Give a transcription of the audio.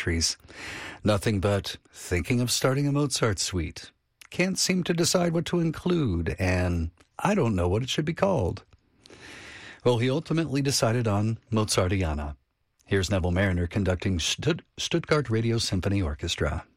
entries. Nothing but thinking of starting a Mozart suite. Can't seem to decide what to include, and I don't know what it should be called. Well, he ultimately decided on Mozartiana. Here's Neville Mariner conducting Stuttgart Radio Symphony Orchestra.